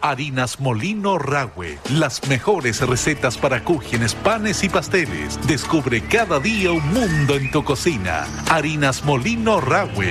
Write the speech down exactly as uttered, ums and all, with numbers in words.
Harinas Molino Rahue, las mejores recetas para cúgenes, panes y pasteles. Descubre cada día un mundo en tu cocina. Harinas Molino Rahue.